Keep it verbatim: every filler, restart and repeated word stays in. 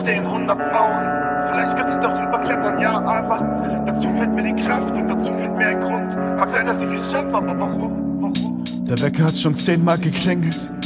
stehen hundert Mauern. Vielleicht könnte ich doch rüberklettern, ja, aber dazu fehlt mir die Kraft und dazu fehlt mir ein Grund. Mag sein, dass ich es schaffe, aber warum? Warum? Der Wecker hat schon zehnmal geklingelt.